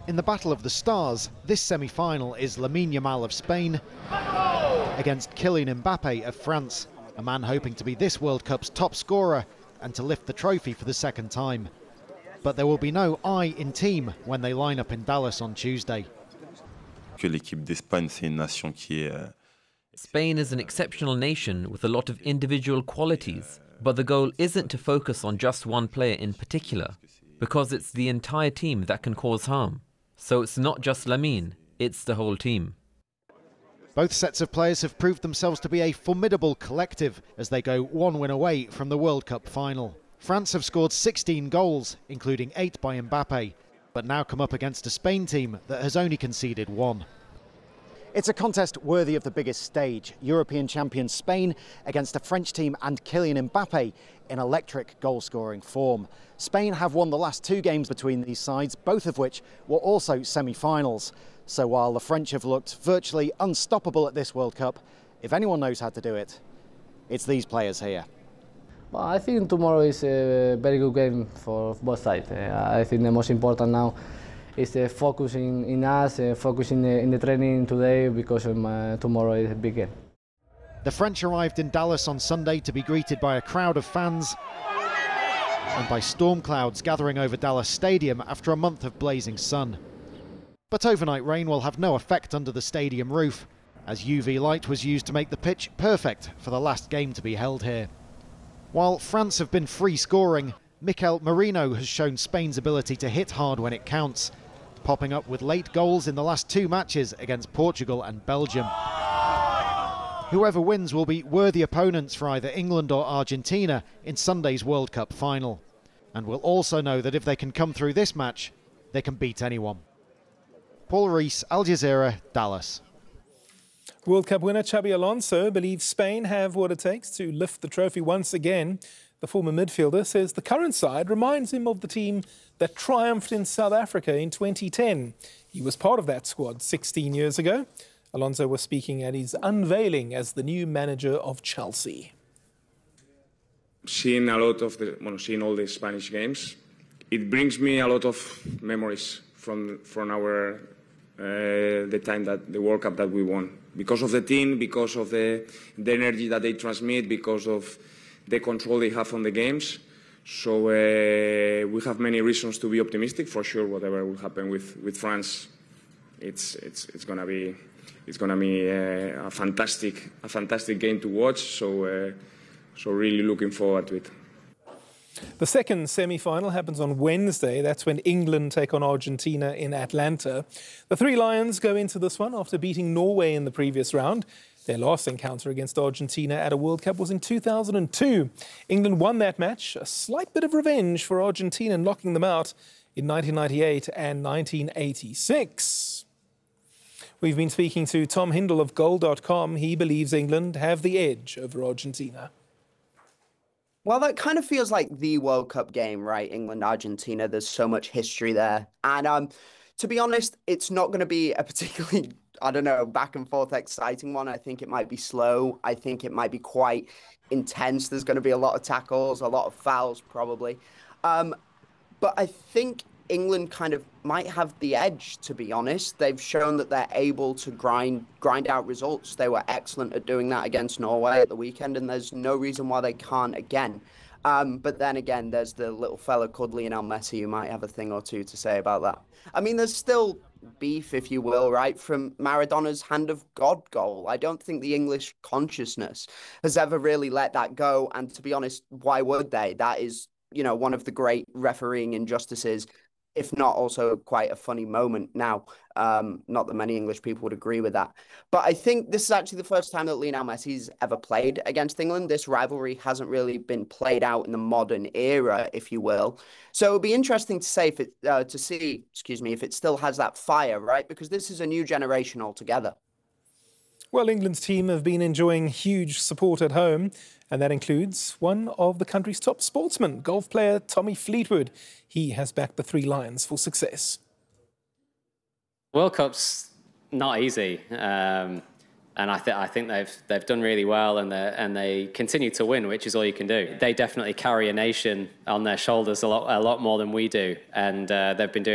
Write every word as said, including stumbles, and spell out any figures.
In the Battle of the Stars, this semi-final is Lamine Yamal of Spain against Kylian Mbappe of France, a man hoping to be this World Cup's top scorer and to lift the trophy for the second time. But there will be no I in team when they line up in Dallas on Tuesday. Spain is an exceptional nation with a lot of individual qualities, but the goal isn't to focus on just one player in particular, because it's the entire team that can cause harm. So it's not just Lamine, it's the whole team. Both sets of players have proved themselves to be a formidable collective as they go one win away from the World Cup final. France have scored sixteen goals, including eight by Mbappe, but now come up against a Spain team that has only conceded one. It's a contest worthy of the biggest stage. European champion Spain against a French team and Kylian Mbappe in electric goal-scoring form. Spain have won the last two games between these sides, both of which were also semi-finals. So while the French have looked virtually unstoppable at this World Cup, if anyone knows how to do it, it's these players here. Well, I think tomorrow is a very good game for both sides. Uh, I think the most important now is uh, focusing in us, uh, focusing in, in the training today, because um, uh, tomorrow is a big game. The French arrived in Dallas on Sunday to be greeted by a crowd of fans and by storm clouds gathering over Dallas Stadium after a month of blazing sun. But overnight rain will have no effect under the stadium roof, as U V light was used to make the pitch perfect for the last game to be held here. While France have been free scoring, Mikel Merino has shown Spain's ability to hit hard when it counts, popping up with late goals in the last two matches against Portugal and Belgium. Whoever wins will be worthy opponents for either England or Argentina in Sunday's World Cup final, and will also know that if they can come through this match, they can beat anyone. Paul Rees, Al Jazeera, Dallas. World Cup winner Xabi Alonso believes Spain have what it takes to lift the trophy once again. The former midfielder says the current side reminds him of the team that triumphed in South Africa in twenty ten. He was part of that squad sixteen years ago. Alonso was speaking at his unveiling as the new manager of Chelsea. Seeing a lot of the, well, seeing all the Spanish games, it brings me a lot of memories from from our uh, the time that the World Cup that we won, because of the team, because of the the energy that they transmit, because of the control they have on the games. So uh, we have many reasons to be optimistic. For sure, whatever will happen with with France, it's it's it's gonna be it's gonna be uh, a fantastic a fantastic game to watch. So uh, so really looking forward to it. The second semi-final happens on Wednesday. That's when England take on Argentina in Atlanta. The Three Lions go into this one after beating Norway in the previous round. Their last encounter against Argentina at a World Cup was in two thousand two. England won that match, a slight bit of revenge for Argentina in knocking them out in nineteen ninety-eight and nineteen eighty-six. We've been speaking to Tom Hindle of goal dot com. He believes England have the edge over Argentina. Well, that kind of feels like the World Cup game, right? England, Argentina, there's so much history there. And um, to be honest, it's not going to be a particularly, I don't know, back and forth exciting one. I think it might be slow. I think it might be quite intense. There's going to be a lot of tackles, a lot of fouls probably. Um, but I think England kind of might have the edge, to be honest. They've shown that they're able to grind grind out results. They were excellent at doing that against Norway at the weekend, and there's no reason why they can't again. Um, but then again, there's the little fella called Lionel Messi who might have a thing or two to say about that. I mean, there's still beef, if you will, right, from Maradona's hand of God goal. I don't think the English consciousness has ever really let that go. And to be honest, why would they? That is, you know, one of the great refereeing injustices, if not also quite a funny moment now. Um, not that many English people would agree with that. But I think this is actually the first time that Lionel Messi's ever played against England. This rivalry hasn't really been played out in the modern era, if you will. So it'll be interesting to say if it, uh, to see, excuse me, if it still has that fire, right? Because this is a new generation altogether. Well, England's team have been enjoying huge support at home, and that includes one of the country's top sportsmen, golf player Tommy Fleetwood. He has backed the Three Lions for success. World Cup's not easy, um, and I, th I think they've they've done really well, and they and they continue to win, which is all you can do. They definitely carry a nation on their shoulders a lot a lot more than we do, and uh, they've been doing